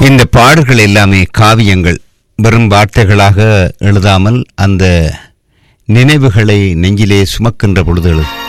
இந்த பாடல்கள் எல்லாமே காவியங்கள், வெறும் வார்த்தைகளாக எழுதாமல் அந்த நினைவுகளை நெஞ்சிலே சுமக்கின்ற பொழுது